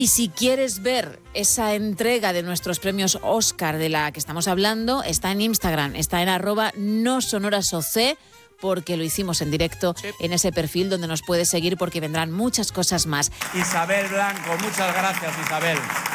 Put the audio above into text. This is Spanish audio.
Y si quieres ver esa entrega de nuestros premios Oscar de la que estamos hablando, está en Instagram, está en @nosonorasoc, porque lo hicimos en directo en ese perfil donde nos puedes seguir porque vendrán muchas cosas más. Isabel Blanco, muchas gracias, Isabel.